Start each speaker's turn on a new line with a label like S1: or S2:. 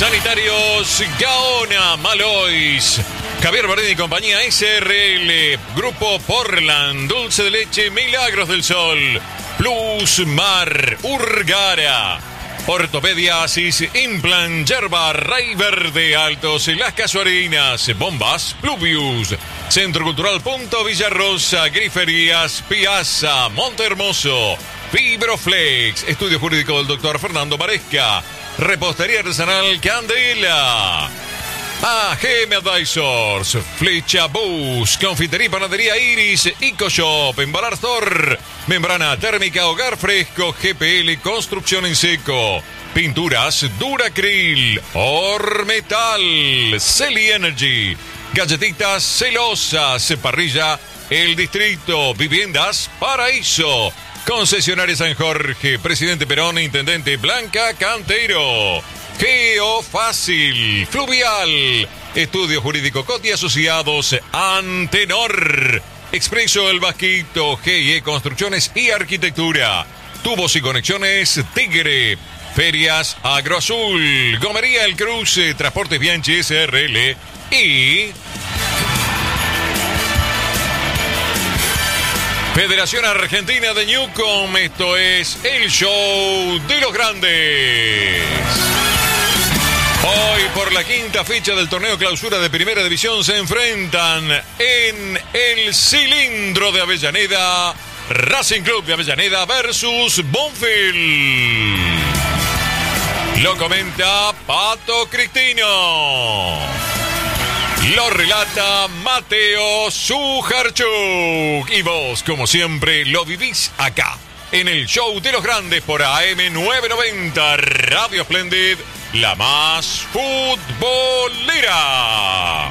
S1: Sanitarios Gaona, Malois, Javier Bardini y compañía SRL, Grupo Portland, Dulce de Leche, Milagros del Sol, Plus Mar, Urgara, Ortopedia Asis, Implant, Yerba, Rey Verde, Altos, Las Casuarinas, Bombas, Pluvius, Centro Cultural Punto Villarrosa, Griferías, Piazza, Monte Hermoso, Fibroflex, Estudio Jurídico del Dr. Fernando Maresca, Repostería Artesanal Candela, AGM Advisors, Flecha Bus, Confitería y Panadería Iris, EcoShop, Embalar Thor, Membrana Térmica Hogar Fresco, GPL Construcción en Seco, Pinturas Duracril, Ormetal, Celi Energy, Galletitas Celosas, Parrilla El Distrito, Viviendas Paraíso, Concesionaria San Jorge, Presidente Perón, Intendente Blanca Cantero, Geofácil, Fluvial, Estudio Jurídico Coti Asociados, Antenor, Expreso El Vasquito, GIE Construcciones y Arquitectura, Tubos y Conexiones Tigre, Ferias Agroazul, Gomería El Cruce, Transportes Bianchi SRL y Federación Argentina de Newcom. Esto es el show de los grandes. Hoy, por la quinta fecha del torneo clausura de Primera División, se enfrentan en el Cilindro de Avellaneda, Racing Club de Avellaneda versus Banfield. Lo comenta Pato Cristino. Lo relata Mateo Sujarchuk. Y vos, como siempre, lo vivís acá, en el show de los grandes por AM990 Radio Splendid, la más futbolera.